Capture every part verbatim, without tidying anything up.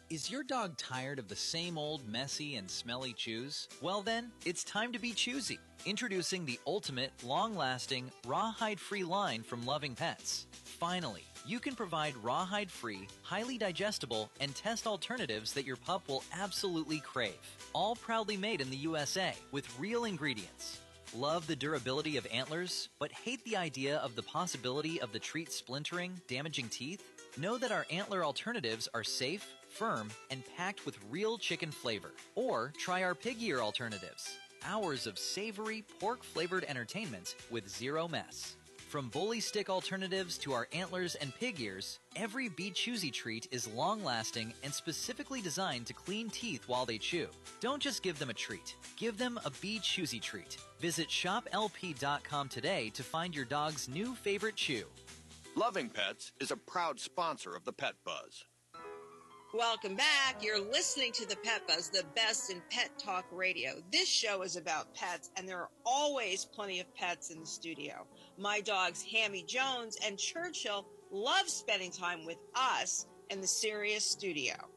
Is your dog tired of the same old messy and smelly chews? Well then, it's time to be choosy. Introducing the ultimate, long-lasting, rawhide-free line from Loving Pets. Finally, you can provide rawhide-free, highly digestible, and test alternatives that your pup will absolutely crave. All proudly made in the U S A with real ingredients. Love the durability of antlers, but hate the idea of the possibility of the treat splintering, damaging teeth? Know that our antler alternatives are safe, firm, and packed with real chicken flavor. Or try our pig ear alternatives. Hours of savory, pork-flavored entertainment with zero mess. From bully stick alternatives to our antlers and pig ears, every Be Choosy treat is long-lasting and specifically designed to clean teeth while they chew. Don't just give them a treat. Give them a Be Choosy treat. Visit shop L P dot com today to find your dog's new favorite chew. Loving Pets is a proud sponsor of the Pet Buzz. Welcome back. You're listening to the Pet Buzz, the best in pet talk radio. This show is about pets, and there are always plenty of pets in the studio. My dogs, Hammy Jones and Churchill, love spending time with us in the Sirius studio.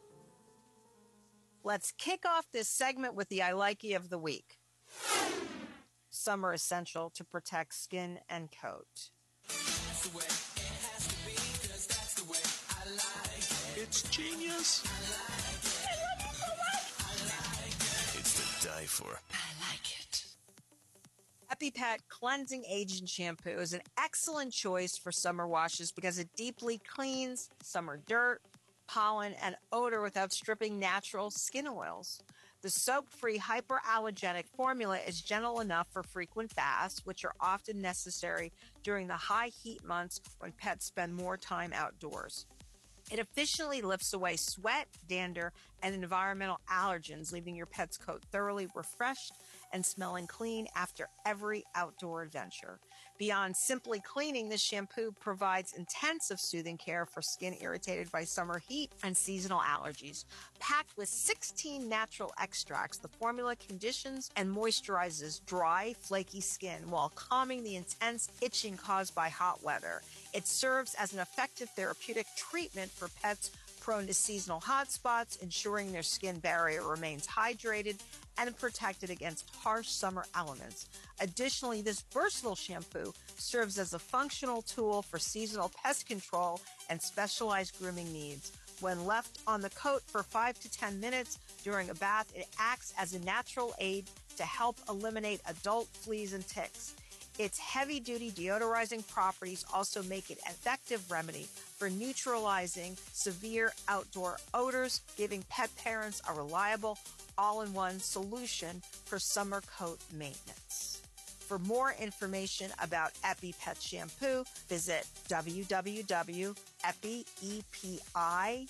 Let's kick off this segment with the I Likey of the week. Some are essential to protect skin and coat. That's the way it has to be, 'cause that's the way I like it. It's genius. I like it. I love you so much. I like it. It's to die for. I like it. EpiPet Cleansing Agent Shampoo is an excellent choice for summer washes because it deeply cleans summer dirt, pollen, and odor without stripping natural skin oils. The soap-free hyperallergenic formula is gentle enough for frequent baths, which are often necessary during the high heat months when pets spend more time outdoors. It efficiently lifts away sweat, dander, and environmental allergens, leaving your pet's coat thoroughly refreshed and smelling clean after every outdoor adventure. Beyond simply cleaning, this shampoo provides intensive soothing care for skin irritated by summer heat and seasonal allergies. Packed with sixteen natural extracts, the formula conditions and moisturizes dry, flaky skin while calming the intense itching caused by hot weather. It serves as an effective therapeutic treatment for pets prone to seasonal hot spots, ensuring their skin barrier remains hydrated and protected against harsh summer elements. Additionally, this versatile shampoo serves as a functional tool for seasonal pest control and specialized grooming needs. When left on the coat for five to ten minutes during a bath, it acts as a natural aid to help eliminate adult fleas and ticks. Its heavy-duty deodorizing properties also make it an effective remedy for neutralizing severe outdoor odors, giving pet parents a reliable, all-in-one solution for summer coat maintenance. For more information about EpiPet shampoo, visit w w w dot epi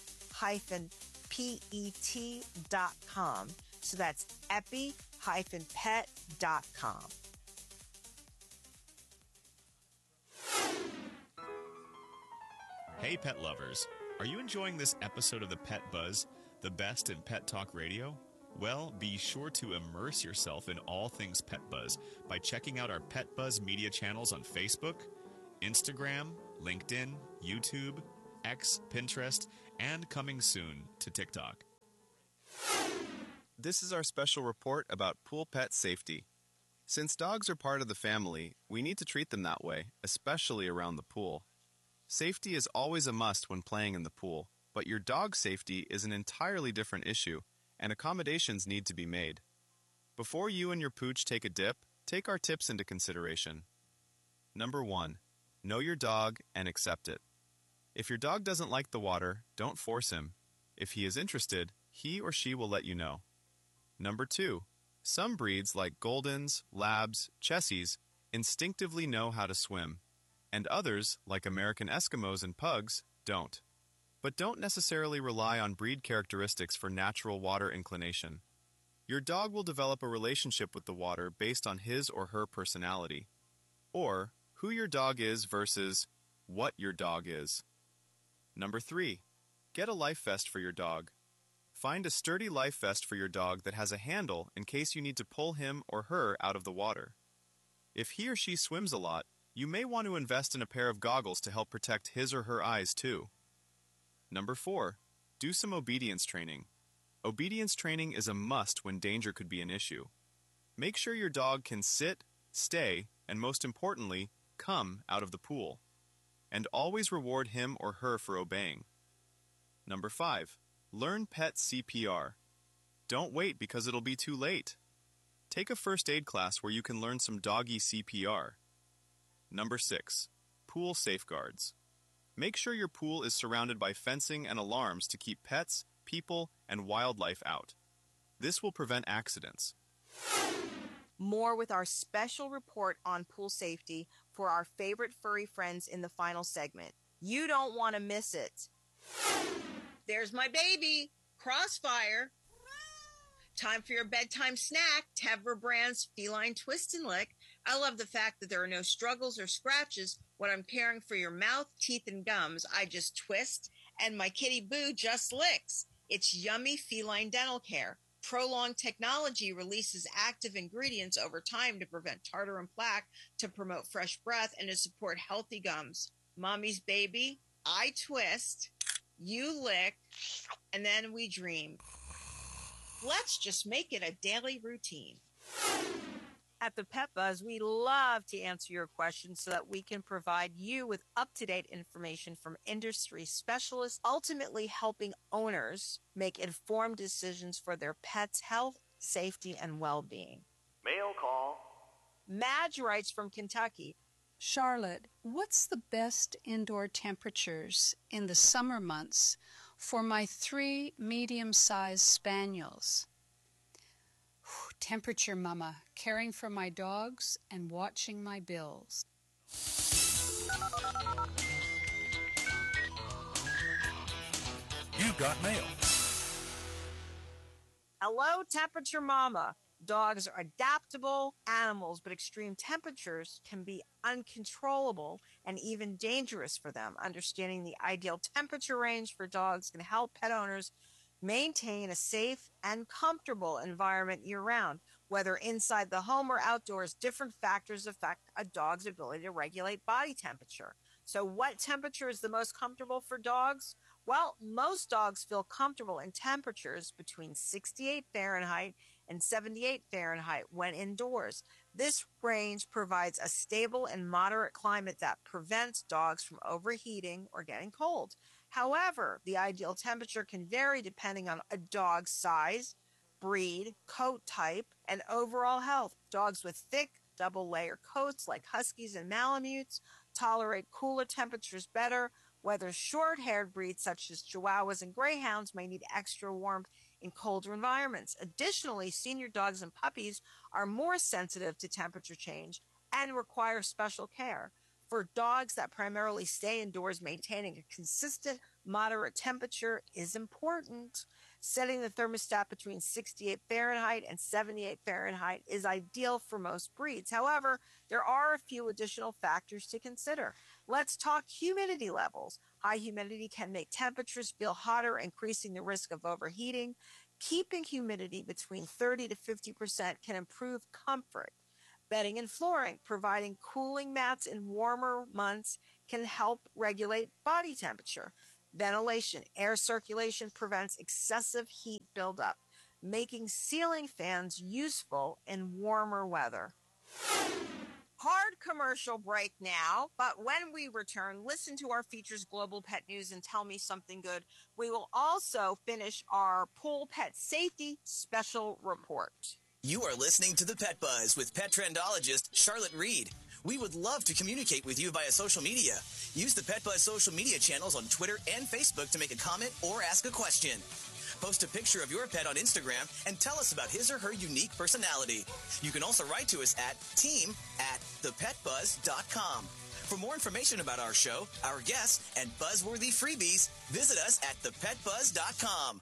pet dot com. So that's epi pet dot com. Hey, pet lovers. Are you enjoying this episode of the Pet Buzz, the best in pet talk radio? Well, be sure to immerse yourself in all things Pet Buzz by checking out our Pet Buzz media channels on Facebook, Instagram, LinkedIn, YouTube, X, Pinterest, and coming soon to TikTok. This is our special report about pool pet safety. Since dogs are part of the family, we need to treat them that way, especially around the pool. Safety is always a must when playing in the pool, but your dog's safety is an entirely different issue, and accommodations need to be made. Before you and your pooch take a dip, take our tips into consideration. Number one, know your dog and accept it. If your dog doesn't like the water, don't force him. If he is interested, he or she will let you know. Number two, some breeds like Goldens, Labs, Chessies instinctively know how to swim, and others, like American Eskimos and Pugs, don't. But don't necessarily rely on breed characteristics for natural water inclination. Your dog will develop a relationship with the water based on his or her personality, or who your dog is versus what your dog is. Number three, get a life vest for your dog. Find a sturdy life vest for your dog that has a handle in case you need to pull him or her out of the water. If he or she swims a lot, you may want to invest in a pair of goggles to help protect his or her eyes too. Number four, Do some obedience training. Obedience training is a must when danger could be an issue. Make sure your dog can sit, stay, and most importantly, come out of the pool. And always reward him or her for obeying. Number five, learn pet C P R. Don't wait because it'll be too late. Take a first aid class where you can learn some doggy C P R. Number six, pool safeguards. Make sure your pool is surrounded by fencing and alarms to keep pets, people, and wildlife out. This will prevent accidents. More with our special report on pool safety for our favorite furry friends in the final segment. You don't want to miss it. There's my baby, Crossfire. Time for your bedtime snack, Tevra Brand's Feline Twist and Lick. I love the fact that there are no struggles or scratches when I'm caring for your mouth, teeth, and gums. I just twist, and my kitty Boo just licks. It's yummy feline dental care. Prolonged technology releases active ingredients over time to prevent tartar and plaque, to promote fresh breath, and to support healthy gums. Mommy's baby, I twist, you lick, and then we dream. Let's just make it a daily routine. At the Pet Buzz, we love to answer your questions so that we can provide you with up-to-date information from industry specialists, ultimately helping owners make informed decisions for their pets' health, safety, and well-being. Mail call. Madge writes from Kentucky. Charlotte, what's the best indoor temperatures in the summer months for my three medium-sized spaniels? Whew, temperature mama, caring for my dogs and watching my bills. You got mail. Hello, temperature mama. Dogs are adaptable animals, but extreme temperatures can be uncontrollable and even dangerous for them. Understanding the ideal temperature range for dogs can help pet owners maintain a safe and comfortable environment year-round. Whether inside the home or outdoors, different factors affect a dog's ability to regulate body temperature. So what temperature is the most comfortable for dogs? Well, most dogs feel comfortable in temperatures between sixty-eight Fahrenheit and seventy-eight Fahrenheit when indoors. This range provides a stable and moderate climate that prevents dogs from overheating or getting cold. However, the ideal temperature can vary depending on a dog's size, breed, coat type, and overall health. Dogs with thick, double-layer coats like Huskies and Malamutes tolerate cooler temperatures better, whether short-haired breeds such as Chihuahuas and Greyhounds may need extra warmth in colder environments. Additionally, senior dogs and puppies are more sensitive to temperature change and require special care. For dogs that primarily stay indoors, maintaining a consistent, moderate temperature is important. Setting the thermostat between sixty-eight Fahrenheit and seventy-eight Fahrenheit is ideal for most breeds. However, there are a few additional factors to consider. Let's talk humidity levels. High humidity can make temperatures feel hotter, increasing the risk of overheating. Keeping humidity between thirty to fifty percent can improve comfort. Bedding and flooring, providing cooling mats in warmer months can help regulate body temperature. Ventilation, air circulation prevents excessive heat buildup, making ceiling fans useful in warmer weather. Hard commercial break now, but when we return, listen to our features Global Pet News and Tell Me Something Good. We will also finish our pool pet safety special report. You are listening to the Pet Buzz with pet trendologist Charlotte Reed. We would love to communicate with you via social media. Use the Pet Buzz social media channels on Twitter and Facebook to make a comment or ask a question. Post a picture of your pet on Instagram and tell us about his or her unique personality. You can also write to us at team at the pet buzz dot com. For more information about our show, our guests, and buzzworthy freebies, visit us at the pet buzz dot com.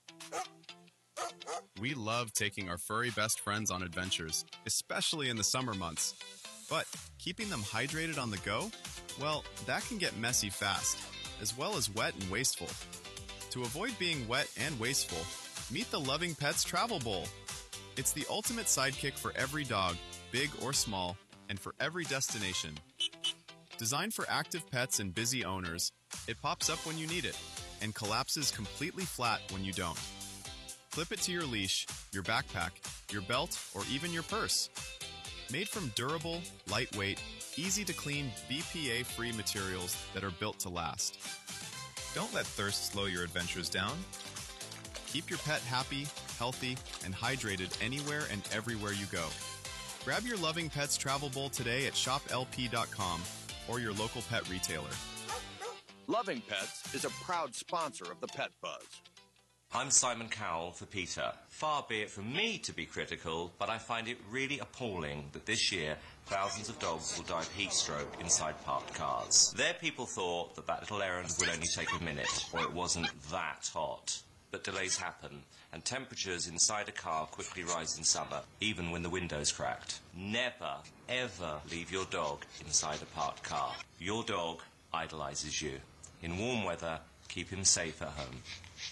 We love taking our furry best friends on adventures, especially in the summer months. But keeping them hydrated on the go? Well, that can get messy fast, as well as wet and wasteful. To avoid being wet and wasteful, meet the Loving Pets Travel Bowl. It's the ultimate sidekick for every dog, big or small, and for every destination. Designed for active pets and busy owners, it pops up when you need it. and collapses completely flat when you don't. Clip it to your leash, your backpack, your belt, or even your purse. Made from durable, lightweight, easy-to-clean, B P A-free materials that are built to last. Don't let thirst slow your adventures down. Keep your pet happy, healthy, and hydrated anywhere and everywhere you go. Grab your Loving Pets travel bowl today at shop L P dot com or your local pet retailer. Loving Pets is a proud sponsor of the Pet Buzz. I'm Simon Cowell for PETA. Far be it from me to be critical, but I find it really appalling that this year thousands of dogs will die of heat stroke inside parked cars. Their people thought that that little errand would only take a minute, or it wasn't that hot. But delays happen, and temperatures inside a car quickly rise in summer, even when the window's cracked. Never, ever leave your dog inside a parked car. Your dog idolizes you. In warm weather, keep him safe at home.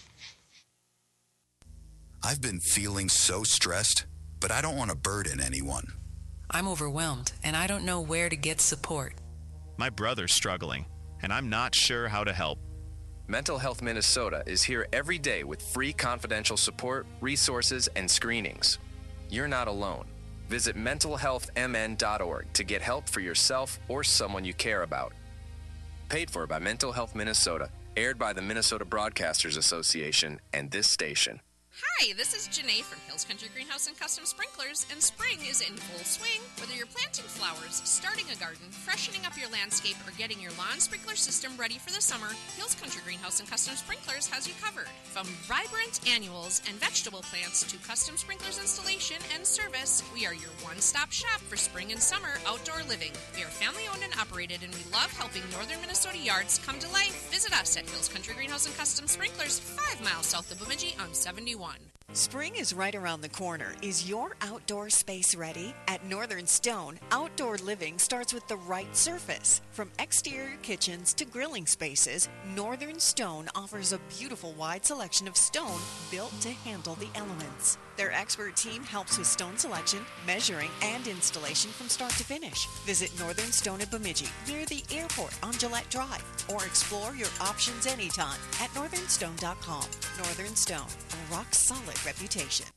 I've been feeling so stressed, but I don't want to burden anyone. I'm overwhelmed, and I don't know where to get support. My brother's struggling, and I'm not sure how to help. Mental Health Minnesota is here every day with free confidential support, resources, and screenings. You're not alone. Visit mental health m n dot org to get help for yourself or someone you care about. Paid for by Mental Health Minnesota, aired by the Minnesota Broadcasters Association and this station. Hi, this is Janae from Hills Country Greenhouse and Custom Sprinklers, and spring is in full swing. Whether you're planting flowers, starting a garden, freshening up your landscape, or getting your lawn sprinkler system ready for the summer, Hills Country Greenhouse and Custom Sprinklers has you covered. From vibrant annuals and vegetable plants to custom sprinklers installation and service, we are your one-stop shop for spring and summer outdoor living. We are family-owned and operated, and we love helping northern Minnesota yards come to life. Visit us at Hills Country Greenhouse and Custom Sprinklers, five miles south of Bemidji on seventy-one. Spring is right around the corner. Is your outdoor space ready? At Northern Stone, outdoor living starts with the right surface. From exterior kitchens to grilling spaces, Northern Stone offers a beautiful wide selection of stone built to handle the elements. Their expert team helps with stone selection, measuring, and installation from start to finish. Visit Northern Stone at Bemidji, near the airport on Gillette Drive, or explore your options anytime at northern stone dot com. Northern Stone, a rock-solid reputation.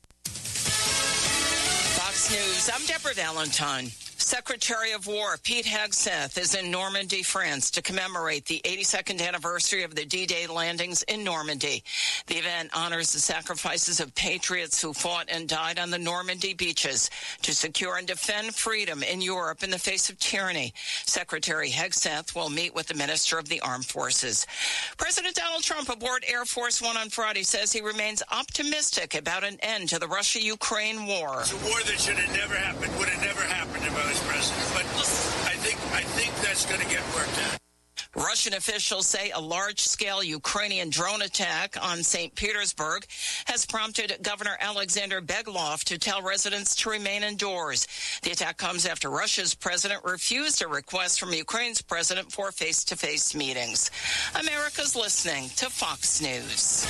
Fox News, I'm Deborah Valentine. Secretary of War Pete Hegseth is in Normandy, France to commemorate the eighty-second anniversary of the D-Day landings in Normandy. The event honors the sacrifices of patriots who fought and died on the Normandy beaches to secure and defend freedom in Europe in the face of tyranny. Secretary Hegseth will meet with the Minister of the Armed Forces. President Donald Trump aboard Air Force One on Friday says he remains optimistic about an end to the Russia-Ukraine war. It's a war that should have never happened, would have never happened if I was president. But I think I think that's going to get worked out. Russian officials say a large-scale Ukrainian drone attack on Saint Petersburg has prompted Governor Alexander Beglov to tell residents to remain indoors. The attack comes after Russia's president refused a request from Ukraine's president for face-to-face meetings. America's listening to Fox News.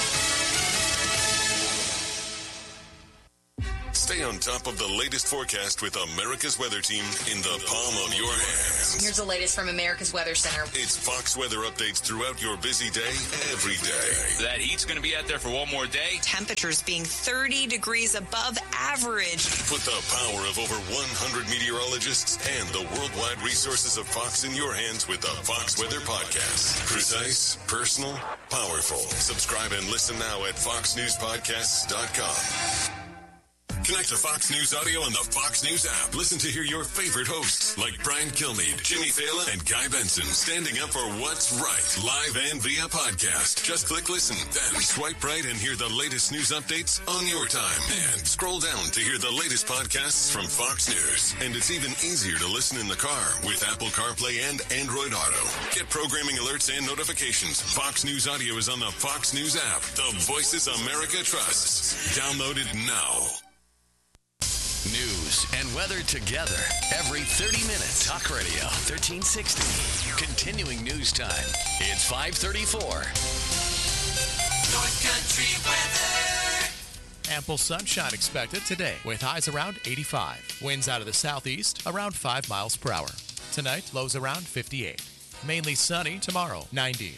Stay on top of the latest forecast with America's Weather Team in the palm of your hands. Here's the latest from America's Weather Center. It's Fox weather updates throughout your busy day, every day. That heat's going to be out there for one more day. Temperatures being thirty degrees above average. Put the power of over one hundred meteorologists and the worldwide resources of Fox in your hands with the Fox Weather Podcast. Precise, personal, powerful. Subscribe and listen now at fox news podcasts dot com. Connect to Fox News Audio on the Fox News app. Listen to hear your favorite hosts like Brian Kilmeade, Jimmy Fallon, and Guy Benson standing up for what's right, live and via podcast. Just click listen, then swipe right and hear the latest news updates on your time. And scroll down to hear the latest podcasts from Fox News. And it's even easier to listen in the car with Apple CarPlay and Android Auto. Get programming alerts and notifications. Fox News Audio is on the Fox News app. The voices America trusts. Download it now. News and weather together every thirty minutes. Talk Radio thirteen sixty. Continuing news time. It's five thirty-four. North Country weather. Ample sunshine expected today with highs around eighty-five. Winds out of the southeast around five miles per hour. Tonight, lows around fifty-eight. Mainly sunny tomorrow, ninety.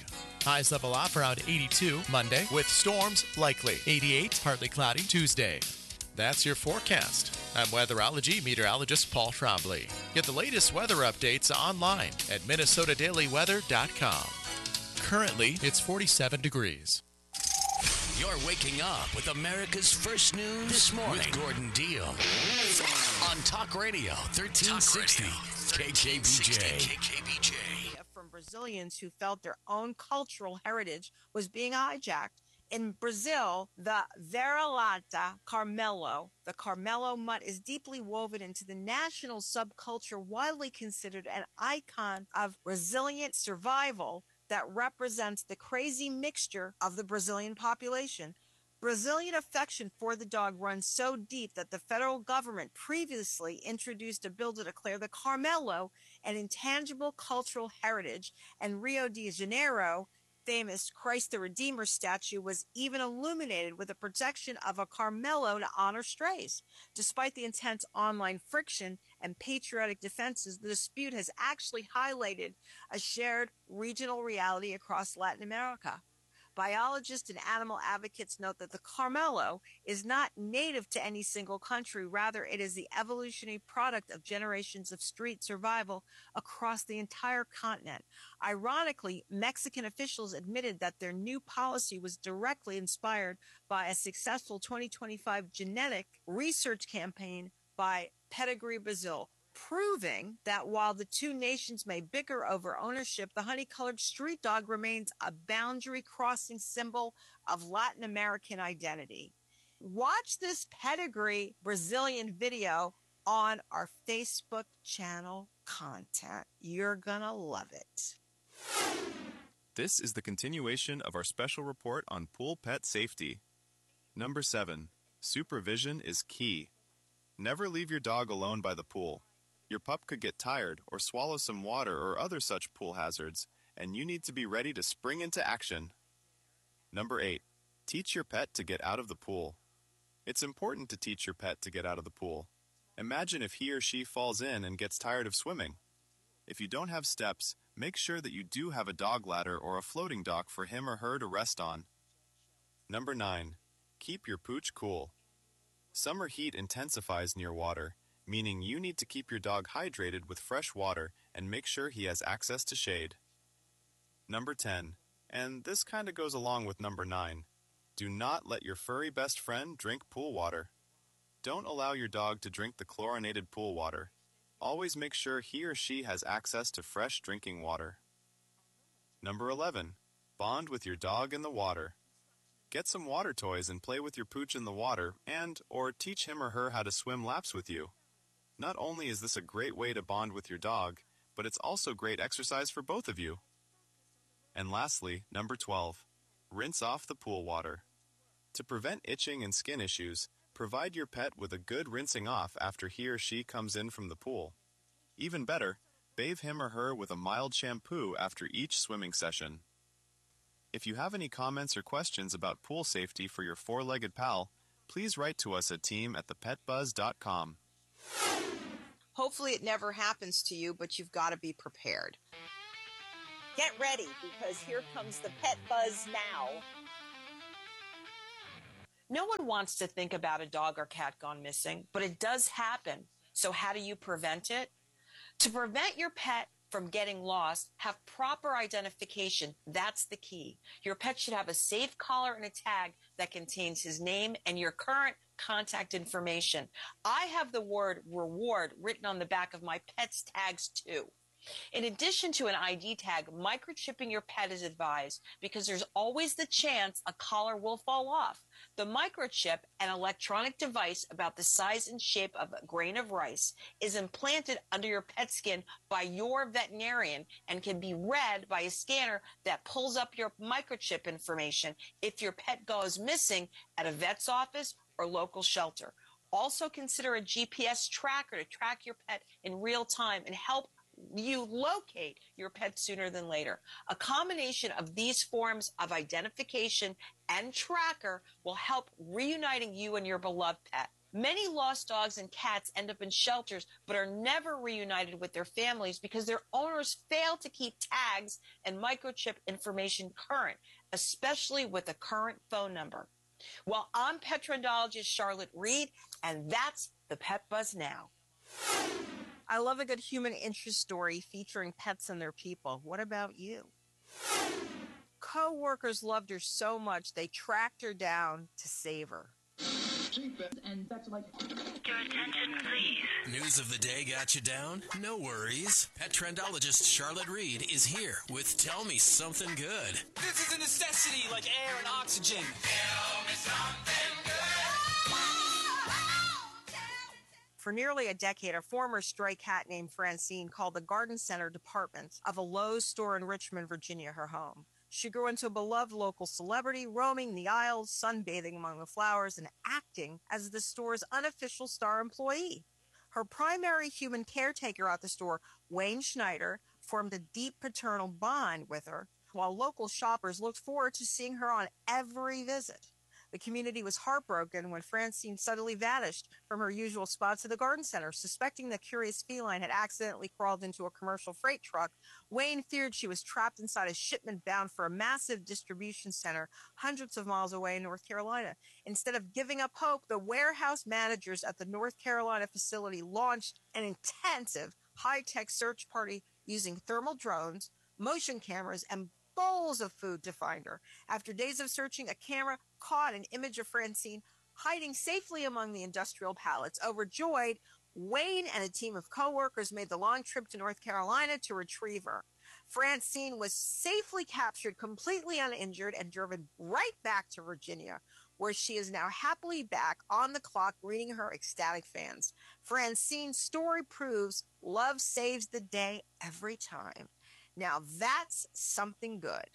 Highs level off around eighty-two Monday, with storms likely. eighty-eight, partly cloudy Tuesday. That's your forecast. I'm weatherology meteorologist Paul Trombley. Get the latest weather updates online at minnesota daily weather dot com. Currently, it's forty-seven degrees. You're waking up with America's First News this morning with Gordon Deal on Talk Radio thirteen sixty K K B J. From Brazilians who felt their own cultural heritage was being hijacked. In Brazil, the Vira-Lata Carmelo, the Carmelo mutt, is deeply woven into the national subculture, widely considered an icon of resilient survival that represents the crazy mixture of the Brazilian population. Brazilian affection for the dog runs so deep that the federal government previously introduced a bill to declare the Carmelo an intangible cultural heritage, and Rio de Janeiro famous Christ the Redeemer statue was even illuminated with the protection of a Carmelo to honor strays. Despite the intense online friction and patriotic defenses, the dispute has actually highlighted a shared regional reality across Latin America. Biologists and animal advocates note that the Carmelo is not native to any single country. Rather, it is the evolutionary product of generations of street survival across the entire continent. Ironically, Mexican officials admitted that their new policy was directly inspired by a successful twenty twenty-five genetic research campaign by Pedigree Brazil, proving that while the two nations may bicker over ownership, the honey-colored street dog remains a boundary-crossing symbol of Latin American identity. Watch this Pedigree Brazilian video on our Facebook channel content. You're gonna love it. This is the continuation of our special report on pool pet safety. Number seven, supervision is key. Never leave your dog alone by the pool. Your pup could get tired or swallow some water or other such pool hazards, and you need to be ready to spring into action. Number eight, teach your pet to get out of the pool. It's important to teach your pet to get out of the pool. Imagine if he or she falls in and gets tired of swimming. If you don't have steps, make sure that you do have a dog ladder or a floating dock for him or her to rest on. Number nine, keep your pooch cool. Summer heat intensifies near water, meaning you need to keep your dog hydrated with fresh water and make sure he has access to shade. Number ten, and this kind of goes along with number nine, do not let your furry best friend drink pool water. Don't allow your dog to drink the chlorinated pool water. Always make sure he or she has access to fresh drinking water. Number eleven, bond with your dog in the water. Get some water toys and play with your pooch in the water and or teach him or her how to swim laps with you. Not only is this a great way to bond with your dog, but it's also great exercise for both of you. And lastly, number twelve, rinse off the pool water. To prevent itching and skin issues, provide your pet with a good rinsing off after he or she comes in from the pool. Even better, bathe him or her with a mild shampoo after each swimming session. If you have any comments or questions about pool safety for your four-legged pal, please write to us at team at the pet buzz dot com. Hopefully it never happens to you, but you've got to be prepared. Get ready, because here comes the Pet Buzz now. No one wants to think about a dog or cat gone missing, but it does happen. So how do you prevent it? To prevent your pet from getting lost, have proper identification. That's the key. Your pet should have a safe collar and a tag that contains his name and your current contact information. I have the word reward written on the back of my pet's tags too. In addition to an I D tag, microchipping your pet is advised because there's always the chance a collar will fall off. The microchip, an electronic device about the size and shape of a grain of rice, is implanted under your pet's skin by your veterinarian and can be read by a scanner that pulls up your microchip information if your pet goes missing at a vet's office or local shelter. Also consider a G P S tracker to track your pet in real time and help you locate your pet sooner than later. A combination of these forms of identification and tracker will help reuniting you and your beloved pet. Many lost dogs and cats end up in shelters but are never reunited with their families because their owners fail to keep tags and microchip information current, especially with a current phone number. Well, I'm pet trendologist Charlotte Reed, and that's the Pet Buzz Now. I love a good human interest story featuring pets and their people. What about you? Co-workers loved her so much they tracked her down to save her. And that's like your attention, please. News of the day got you down? No worries. Pet trendologist Charlotte Reed is here with Tell Me Something Good. This is a necessity like air and oxygen. Tell me something good. For nearly a decade, a former stray cat named Francine called the garden center department of a Lowe's store in Richmond, Virginia, her home. She grew into a beloved local celebrity, roaming the aisles, sunbathing among the flowers, and acting as the store's unofficial star employee. Her primary human caretaker at the store, Wayne Schneider, formed a deep paternal bond with her, while local shoppers looked forward to seeing her on every visit. The community was heartbroken when Francine suddenly vanished from her usual spots at the garden center. Suspecting the curious feline had accidentally crawled into a commercial freight truck, Wayne feared she was trapped inside a shipment bound for a massive distribution center hundreds of miles away in North Carolina. Instead of giving up hope, the warehouse managers at the North Carolina facility launched an intensive high-tech search party using thermal drones, motion cameras, and bowls of food to find her. After days of searching, a camera caught an image of Francine hiding safely among the industrial pallets. Overjoyed, Wayne and a team of co-workers made the long trip to North Carolina to retrieve her. Francine was safely captured, completely uninjured, and driven right back to Virginia, where she is now happily back on the clock greeting her ecstatic fans. Francine's story proves love saves the day every time. Now that's something good.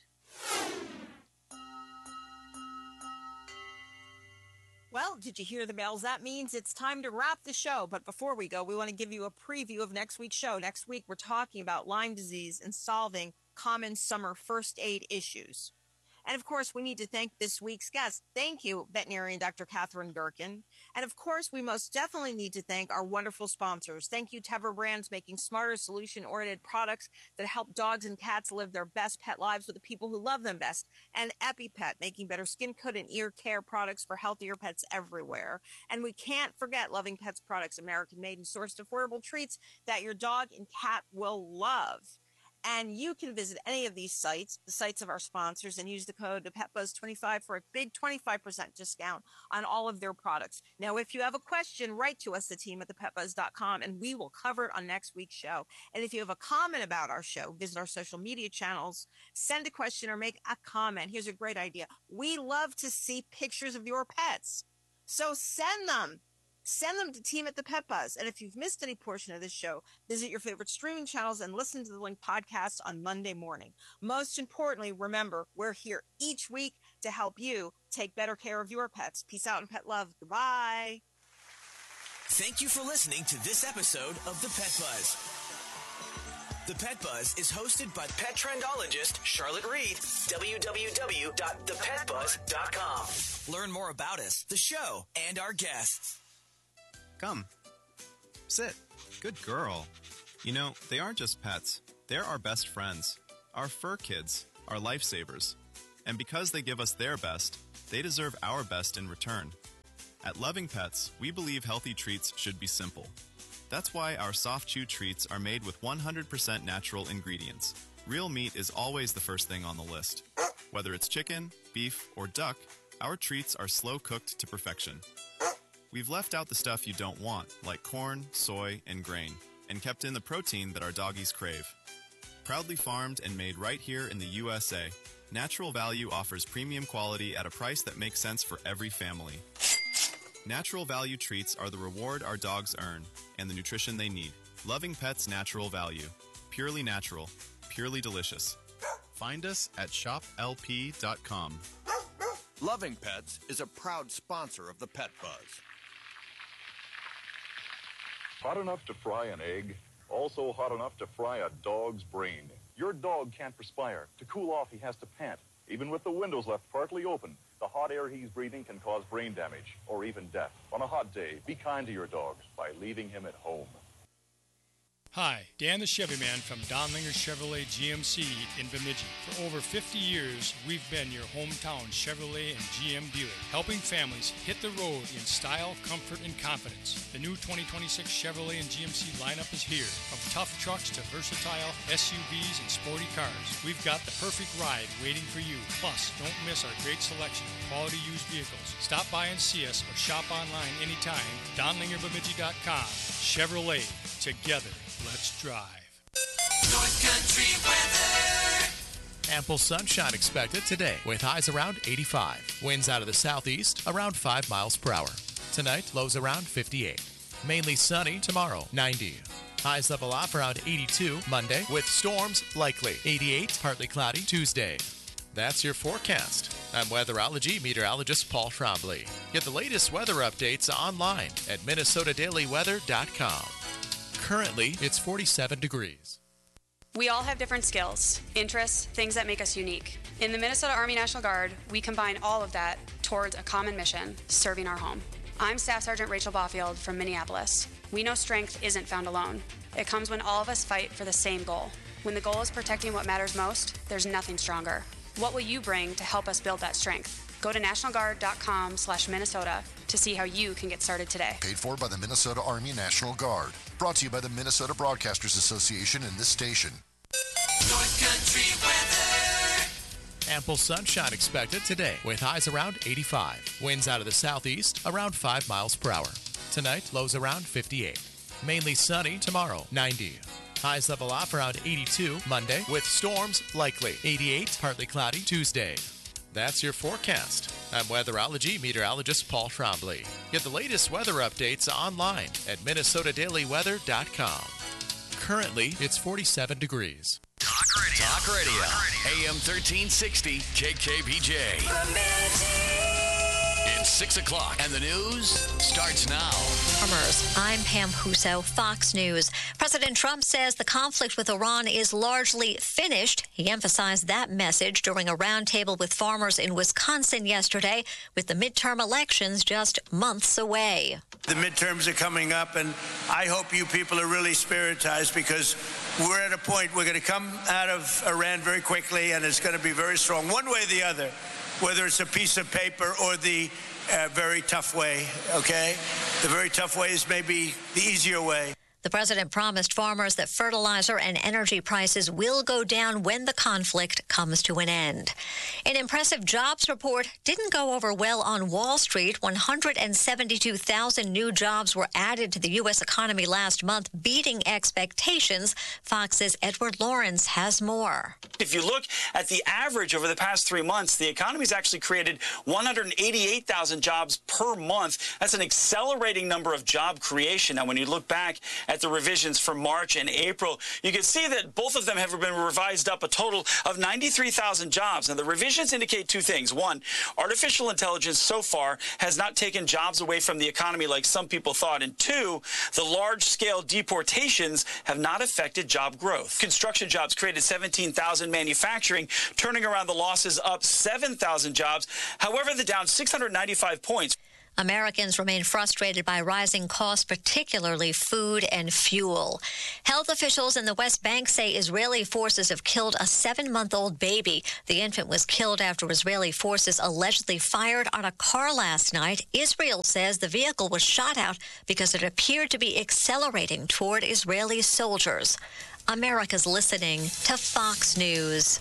Well, did you hear the bells? That means it's time to wrap the show. But before we go, we want to give you a preview of next week's show. Next week, we're talking about Lyme disease and solving common summer first aid issues. And, of course, we need to thank this week's guest. Thank you, veterinarian Doctor Catherine Durkin. And, of course, we most definitely need to thank our wonderful sponsors. Thank you, Tevra Brands, making smarter, solution-oriented products that help dogs and cats live their best pet lives with the people who love them best. And EpiPet, making better skin, coat, and ear care products for healthier pets everywhere. And we can't forget Loving Pets products, American-made and sourced affordable treats that your dog and cat will love. And you can visit any of these sites, the sites of our sponsors, and use the code Pet Buzz twenty-five for a big twenty-five percent discount on all of their products. Now, if you have a question, write to us, the team at the pet buzz dot com, and we will cover it on next week's show. And if you have a comment about our show, visit our social media channels, send a question or make a comment. Here's a great idea. We love to see pictures of your pets. So send them. Send them to Team at the Pet Buzz. And if you've missed any portion of this show, visit your favorite streaming channels and listen to the Link podcast on Monday morning. Most importantly, remember, we're here each week to help you take better care of your pets. Peace out and pet love. Goodbye. Thank you for listening to this episode of The Pet Buzz. The Pet Buzz is hosted by pet trendologist Charlotte Reed. w w w dot the pet buzz dot com. Learn more about us, the show, and our guests. Come. Sit. Good girl. You know, they aren't just pets. They're our best friends. Our fur kids. Our lifesavers. And because they give us their best, they deserve our best in return. At Loving Pets, we believe healthy treats should be simple. That's why our soft chew treats are made with one hundred percent natural ingredients. Real meat is always the first thing on the list. Whether it's chicken, beef, or duck, our treats are slow cooked to perfection. We've left out the stuff you don't want, like corn, soy, and grain, and kept in the protein that our doggies crave. Proudly farmed and made right here in the U S A, Natural Value offers premium quality at a price that makes sense for every family. Natural Value treats are the reward our dogs earn and the nutrition they need. Loving Pets Natural Value. Purely natural. Purely delicious. Find us at shop L P dot com. Loving Pets is a proud sponsor of the Pet Buzz. Hot enough to fry an egg, also hot enough to fry a dog's brain. Your dog can't perspire. To cool off, he has to pant. Even with the windows left partly open, the hot air he's breathing can cause brain damage or even death. On a hot day, be kind to your dogs by leaving him at home. Hi, Dan the Chevy Man from Donlinger Chevrolet G M C in Bemidji. For over fifty years, we've been your hometown Chevrolet and G M dealer, helping families hit the road in style, comfort, and confidence. The new twenty twenty-six Chevrolet and G M C lineup is here. From tough trucks to versatile S U Vs and sporty cars, we've got the perfect ride waiting for you. Plus, don't miss our great selection of quality used vehicles. Stop by and see us or shop online anytime. Donlinger Bemidji dot com. Chevrolet. Together. Let's drive. North Country weather. Ample sunshine expected today with highs around eighty-five. Winds out of the southeast around five miles per hour. Tonight, lows around fifty-eight. Mainly sunny tomorrow, ninety. Highs level off around eighty-two Monday with storms likely. eighty-eight, partly cloudy Tuesday. That's your forecast. I'm weatherology meteorologist Paul Trombley. Get the latest weather updates online at Minnesota Daily Weather dot com. Currently, it's forty-seven degrees. We all have different skills, interests, things that make us unique. In the Minnesota Army National Guard, we combine all of that towards a common mission, serving our home. I'm Staff Sergeant Rachel Baufield from Minneapolis. We know strength isn't found alone. It comes when all of us fight for the same goal. When the goal is protecting what matters most, there's nothing stronger. What will you bring to help us build that strength? Go to national guard dot com slash Minnesota to see how you can get started today. Paid for by the Minnesota Army National Guard. Brought to you by the Minnesota Broadcasters Association and this station. North Country weather. Ample sunshine expected today with highs around eighty-five. Winds out of the southeast around five miles per hour. Tonight, lows around fifty-eight. Mainly sunny tomorrow, ninety. Highs level off around eighty-two Monday with storms likely. eighty-eight, partly cloudy Tuesday. That's your forecast. I'm weatherology meteorologist Paul Trombley. Get the latest weather updates online at Minnesota Daily Weather dot com. Currently, it's forty-seven degrees. Talk Radio. Talk Radio. A M thirteen sixty K K B J. It's six o'clock and the news starts now. Farmers, I'm Pam Huso, Fox News. President Trump says the conflict with Iran is largely finished. He emphasized that message during a roundtable with farmers in Wisconsin yesterday, with the midterm elections just months away. The midterms are coming up, and I hope you people are really spiritized, because we're at a point we're going to come out of Iran very quickly, and it's going to be very strong, one way or the other, whether it's a piece of paper or the uh, very tough way, okay? The very tough way is maybe the easier way. The president promised farmers that fertilizer and energy prices will go down when the conflict comes to an end. An impressive jobs report didn't go over well on Wall Street. one hundred seventy-two thousand new jobs were added to the U S economy last month, beating expectations. Fox's Edward Lawrence has more. If you look at the average over the past three months, the economy's actually created one hundred eighty-eight thousand jobs per month. That's an accelerating number of job creation. Now, when you look back at the revisions for March and April, you can see that both of them have been revised up a total of ninety-three thousand jobs. Now, the revisions indicate two things. One, artificial intelligence so far has not taken jobs away from the economy like some people thought. And two, the large-scale deportations have not affected job growth. Construction jobs created seventeen thousand, manufacturing turning around the losses up seven thousand jobs. However, they're down six hundred ninety-five points. Americans remain frustrated by rising costs, particularly food and fuel. Health officials in the West Bank say Israeli forces have killed a seven-month-old baby. The infant was killed after Israeli forces allegedly fired on a car last night. Israel says the vehicle was shot out because it appeared to be accelerating toward Israeli soldiers. America's listening to Fox News.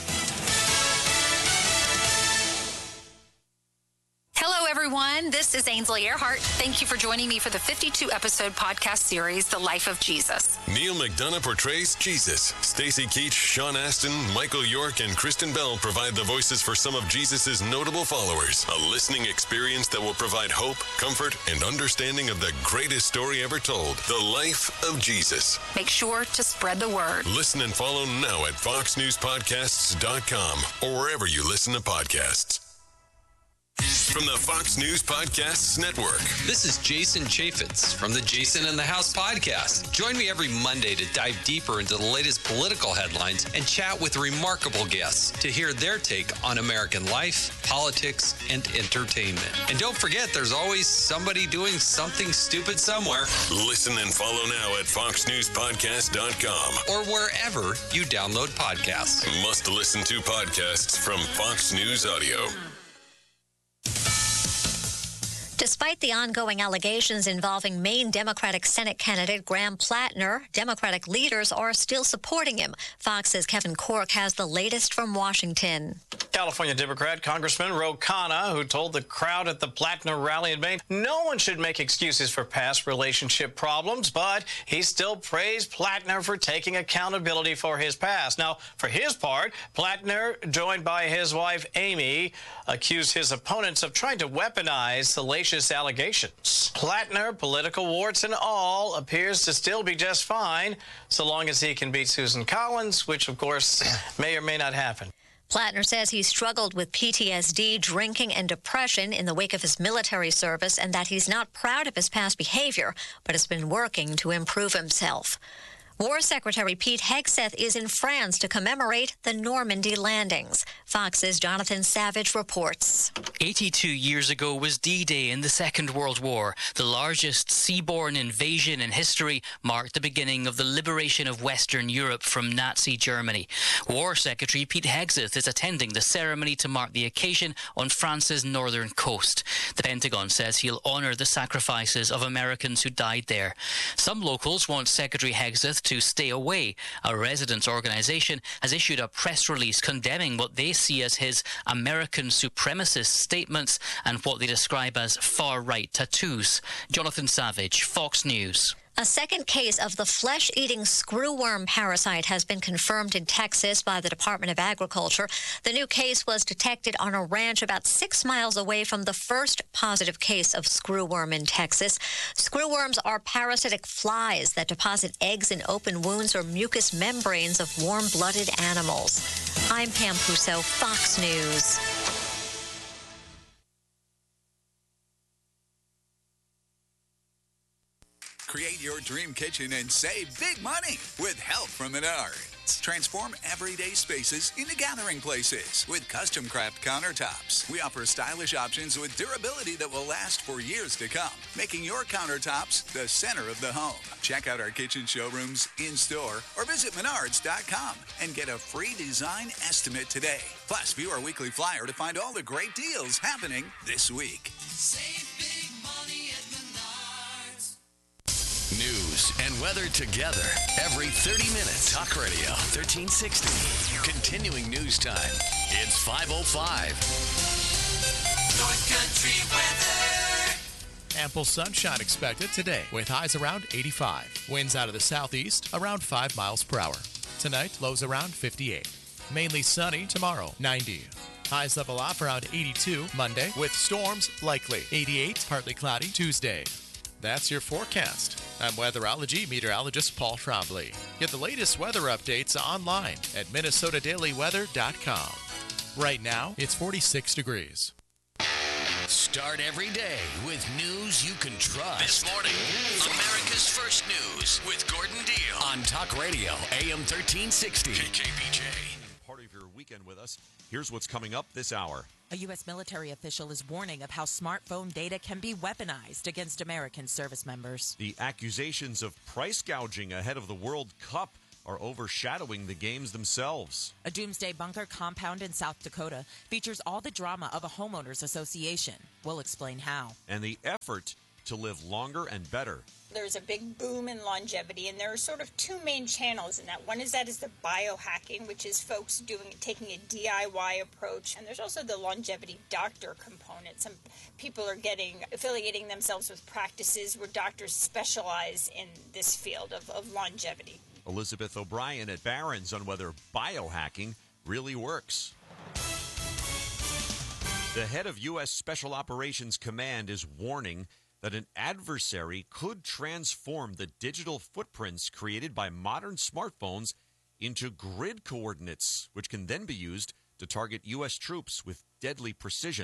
Hello, everyone. This is Ainsley Earhart. Thank you for joining me for the fifty-two episode podcast series, The Life of Jesus. Neil McDonough portrays Jesus. Stacey Keach, Sean Astin, Michael York, and Kristen Bell provide the voices for some of Jesus' notable followers. A listening experience that will provide hope, comfort, and understanding of the greatest story ever told, The Life of Jesus. Make sure to spread the word. Listen and follow now at fox news podcasts dot com or wherever you listen to podcasts. from the Fox News Podcasts Network. This is Jason Chaffetz from the Jason in the House podcast. Join me every Monday to dive deeper into the latest political headlines and chat with remarkable guests to hear their take on American life, politics, and entertainment. And don't forget, there's always somebody doing something stupid somewhere. Listen and follow now at fox news podcast dot com or wherever you download podcasts. Must listen to podcasts from Fox News Audio. Despite the ongoing allegations involving Maine Democratic Senate candidate Graham Plattner, Democratic leaders are still supporting him. Fox's Kevin Cork has the latest from Washington. California Democrat Congressman Ro Khanna, who told the crowd at the Plattner rally in Maine no one should make excuses for past relationship problems, but he still praised Plattner for taking accountability for his past. Now, for his part, Plattner, joined by his wife Amy, accused his opponents of trying to weaponize salacious allegations. Plattner, political warts and all, appears to still be just fine, so long as he can beat Susan Collins, which, of course, may or may not happen. Plattner says he struggled with P T S D, drinking, and depression in the wake of his military service, and that he's not proud of his past behavior, but has been working to improve himself. War Secretary Pete Hegseth is in France to commemorate the Normandy landings. Fox's Jonathan Savage reports. eighty-two years ago was D-Day in the Second World War. The largest seaborne invasion in history marked the beginning of the liberation of Western Europe from Nazi Germany. War Secretary Pete Hegseth is attending the ceremony to mark the occasion on France's northern coast. The Pentagon says he'll honour the sacrifices of Americans who died there. Some locals want Secretary Hegseth to stay away. A residents' organisation has issued a press release condemning what they see as his American supremacist statements and what they describe as far-right tattoos. Jonathan Savage, Fox News. A second case of the flesh-eating screwworm parasite has been confirmed in Texas by the Department of Agriculture. The new case was detected on a ranch about six miles away from the first positive case of screwworm in Texas. Screwworms are parasitic flies that deposit eggs in open wounds or mucous membranes of warm-blooded animals. I'm Pam Puso, Fox News. Create your dream kitchen and save big money with help from Menards. Transform everyday spaces into gathering places with custom craft countertops. We offer stylish options with durability that will last for years to come, making your countertops the center of the home. Check out our kitchen showrooms in-store or visit menards dot com and get a free design estimate today. Plus, view our weekly flyer to find all the great deals happening this week. Save big money at Menards. News and weather together every thirty minutes. Talk Radio thirteen sixty. Continuing news time. It's five oh five. North Country weather. Ample sunshine expected today with highs around eighty-five. Winds out of the southeast around five miles per hour. Tonight, lows around fifty-eight. Mainly sunny tomorrow, ninety. Highs level off around eighty-two Monday with storms likely. eighty-eight, partly cloudy Tuesday. That's your forecast. I'm weatherology meteorologist Paul Trombley. Get the latest weather updates online at minnesota daily weather dot com. Right now, it's forty-six degrees. Start every day with news you can trust. This morning, America's First News with Gordon Deal on Talk Radio A M thirteen sixty. K K B J. Part of your weekend with us. Here's what's coming up this hour. A U S military official is warning of how smartphone data can be weaponized against American service members. The accusations of price gouging ahead of the World Cup are overshadowing the games themselves. A doomsday bunker compound in South Dakota features all the drama of a homeowners association. We'll explain how. And the effort to live longer and better. There's a big boom in longevity, and there are sort of two main channels in that. One is that is the biohacking, which is folks doing taking a D I Y approach, and there's also the longevity doctor component. Some people are getting affiliating themselves with practices where doctors specialize in this field of, of longevity. Elizabeth O'Brien at Barron's on whether biohacking really works. The head of U S Special Operations Command is warning that an adversary could transform the digital footprints created by modern smartphones into grid coordinates, which can then be used to target U S troops with deadly precision.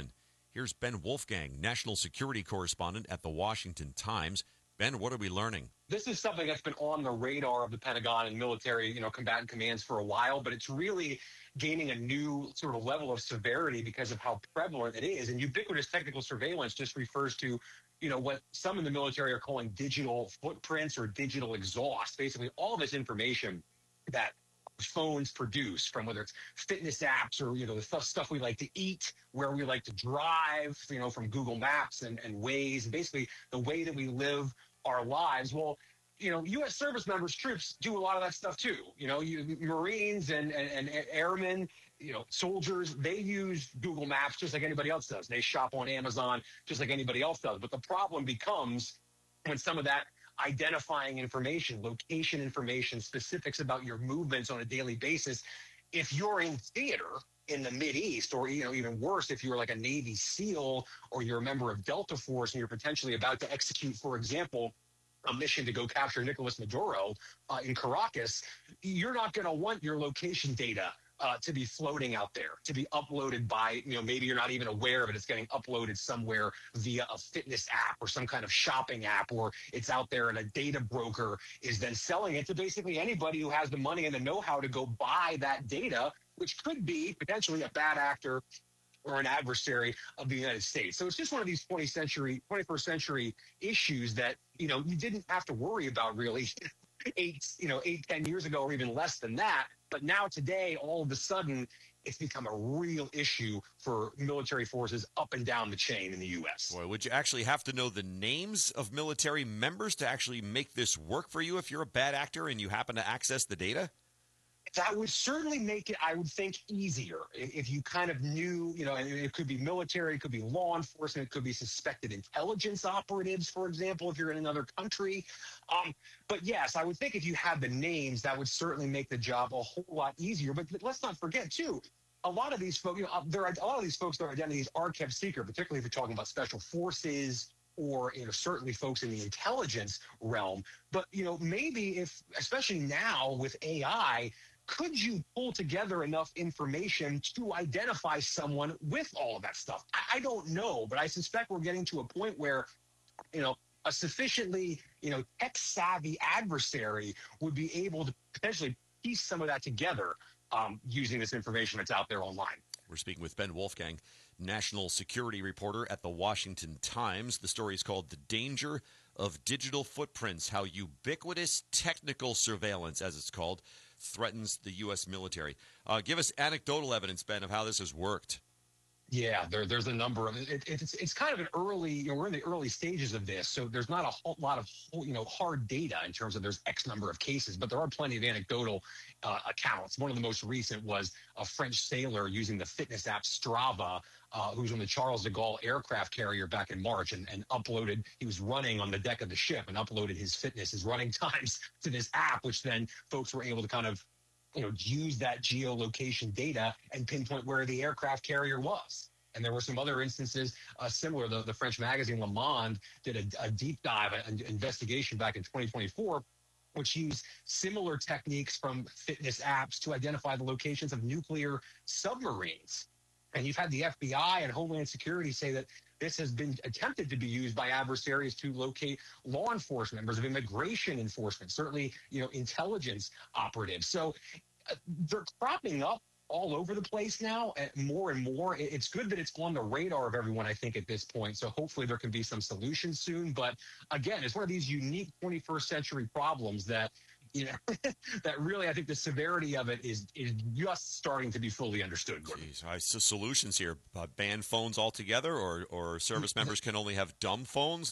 Here's Ben Wolfgang, national security correspondent at the Washington Times. Ben, what are we learning? This is something that's been on the radar of the Pentagon and military, you know, combatant commands for a while, but it's really gaining a new sort of level of severity because of how prevalent it is. And ubiquitous technical surveillance just refers to, you know, what some in the military are calling digital footprints or digital exhaust. Basically, all this information that phones produce, from whether it's fitness apps or, you know, the stuff, stuff we like to eat, where we like to drive, you know, from Google Maps and, and Waze, and basically the way that we live our lives. Well, you know, U S service members, troops do a lot of that stuff too. You know, you, Marines and, and, and airmen, you know, soldiers, they use Google Maps just like anybody else does. They shop on Amazon just like anybody else does. But the problem becomes when some of that identifying information, location information, specifics about your movements on a daily basis, if you're in theater in the Mideast, or, you know, even worse, if you're like a Navy SEAL or you're a member of Delta Force and you're potentially about to execute, for example, a mission to go capture Nicolas Maduro uh, in Caracas, you're not going to want your location data uh, to be floating out there, to be uploaded by, you know, maybe you're not even aware of it. It's getting uploaded somewhere via a fitness app or some kind of shopping app, or it's out there and a data broker is then selling it to basically anybody who has the money and the know-how to go buy that data, which could be potentially a bad actor or an adversary of the United States. So it's just one of these twentieth century, twenty-first century issues that, you know, you didn't have to worry about really eight, you know, eight, ten years ago, or even less than that. But now today, all of a sudden, it's become a real issue for military forces up and down the chain in the U S. Boy, would you actually have to know the names of military members to actually make this work for you if you're a bad actor and you happen to access the data? That would certainly make it, I would think, easier if you kind of knew, you know, and it could be military, it could be law enforcement, it could be suspected intelligence operatives, for example, if you're in another country. Um, but yes, I would think if you had the names, that would certainly make the job a whole lot easier. But let's not forget, too, a lot of these folks, you know, there are a lot of these folks, their identities are kept secret, particularly if you're talking about special forces, or, you know, certainly folks in the intelligence realm. But, you know, maybe if, especially now with A I, could you pull together enough information to identify someone with all of that stuff? I, I don't know, but I suspect we're getting to a point where, you know, a sufficiently, you know, tech-savvy adversary would be able to potentially piece some of that together um, using this information that's out there online. We're speaking with Ben Wolfgang, national security reporter at the Washington Times. The story is called The Danger of Digital Footprints, How Ubiquitous Technical Surveillance, as it's called, threatens the U S military. Uh, give us anecdotal evidence, Ben, of how this has worked. Yeah, there, there's a number of it, it's it's kind of an early, you know, we're in the early stages of this, so there's not a whole lot of, you know, hard data in terms of there's X number of cases, but there are plenty of anecdotal uh, accounts. One of the most recent was a French sailor using the fitness app Strava, uh, who's on the Charles de Gaulle aircraft carrier back in March, and, and uploaded, he was running on the deck of the ship and uploaded his fitness, his running times to this app, which then folks were able to kind of, you know, use that geolocation data and pinpoint where the aircraft carrier was. And there were some other instances uh, similar. The, the French magazine Le Monde did a, a deep dive, an investigation back in twenty twenty-four, which used similar techniques from fitness apps to identify the locations of nuclear submarines. And you've had the F B I and Homeland Security say that this has been attempted to be used by adversaries to locate law enforcement, members of immigration enforcement, certainly, you know, intelligence operatives. So uh, they're cropping up all over the place now, and more and more. It's good that it's on the radar of everyone, I think, at this point. So hopefully there can be some solutions soon. But again, it's one of these unique twenty-first century problems that, you know, that really, I think the severity of it is is just starting to be fully understood. Jeez, I see solutions here. Uh, ban phones altogether, or, or service members can only have dumb phones?